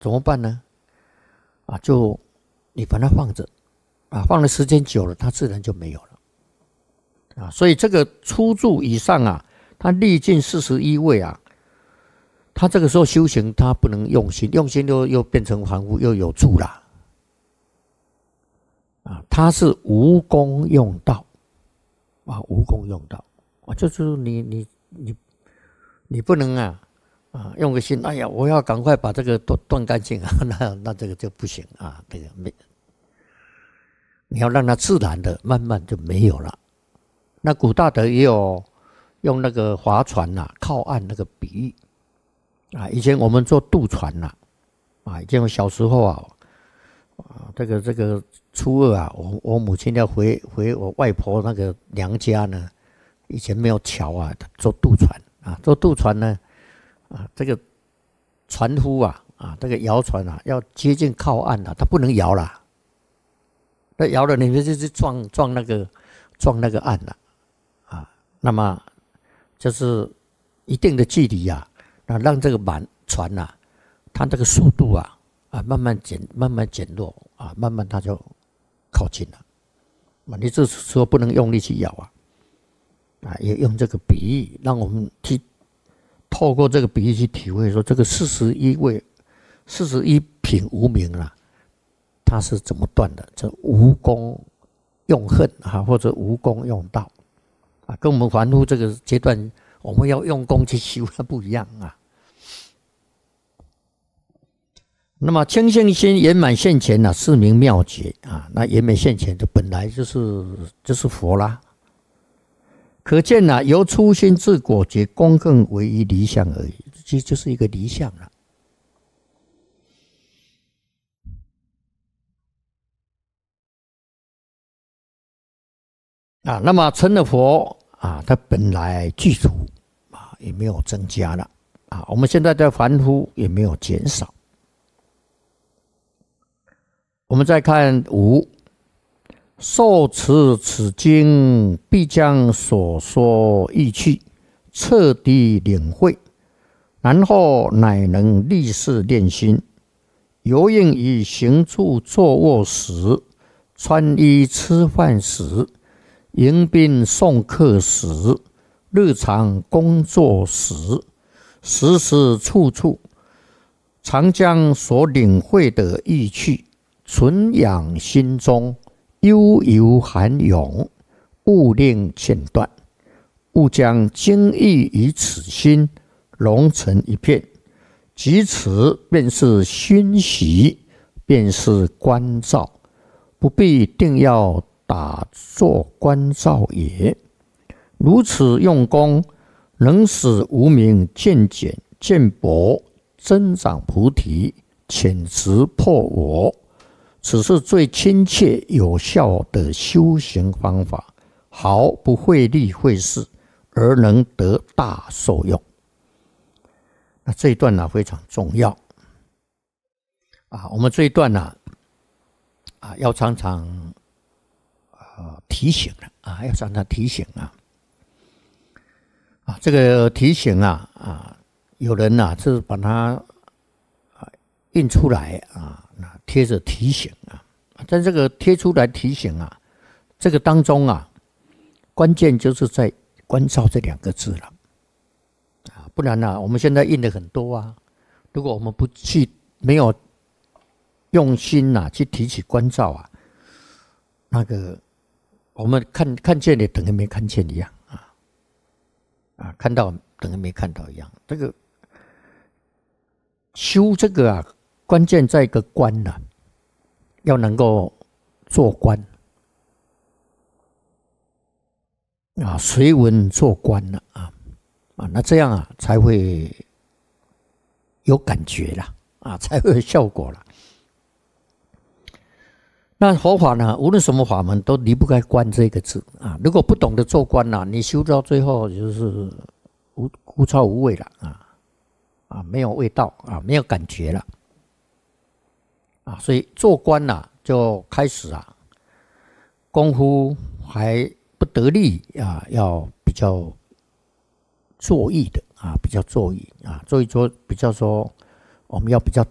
怎么办呢？就你把它放着，放的时间久了，它自然就没有了。所以这个初住以上他历尽41位他这个时候修行，他不能用心，用心又变成凡夫，又有住了。他是无功用道，无功用道，就是你不能用个心，哎呀，我要赶快把这个断干净那这个就不行这个你要让它自然的，慢慢就没有了。那古大德也有用那个划船靠岸那个比喻以前我们做渡船以前我小时候这个初二我母亲要回我外婆那个娘家呢，以前没有桥做渡船做渡船呢这个船夫这个摇船要接近靠岸他不能摇了，那摇了你们就去撞那个岸了那么就是一定的距离那让这个船它这个速度慢慢减弱慢慢它就靠近了你这时候不能用力去摇也用这个比喻让我们去透过这个比喻去体会说这个41品无明它是怎么断的，这无功用恨或者无功用道跟我们凡夫这个阶段我们要用功去修它不一样那么清净心圆满现前是名妙觉那圆满现前就本来就是佛啦。可见由初心至果觉，功更唯一离相而已，其实就是一个离相那么成了佛它本来具足也没有增加了我们现在的凡夫也没有减少。我们再看5，受持此经，必将所说义趣彻底领会，然后乃能立誓练心，由应于行住坐卧时、穿衣吃饭时、迎宾送客时、日常工作时，时时处处，常将所领会的义趣存养心中，悠游含咏，勿令间断，勿将精义于此心融成一片，即此便是熏习，便是观照，不必定要打坐观照也。如此用功，能使无明渐减渐薄，增长菩提，遣直破我。此是最亲切有效的修行方法，毫不费力费事，而能得大受用。那这一段非常重要我们这一段要常常提醒要常常提醒这个提醒有人是把它印出来贴着提醒但这个贴出来提醒这个当中关键就是在观照这2个字了不然我们现在印的很多如果我们不去没有用心去提起观照那个我们看见也等于没看见一样看到等于没看到一样。这个修这个关键在一个观要能够做观随文做观那这样才会有感觉了才会有效果了。那佛法呢，无论什么法门都离不开观这个字如果不懂得做观你修到最后就是枯燥无味了没有味道没有感觉了所以做观就开始功夫还不得力要比较坐意的比较坐意坐意说比较说我们要比较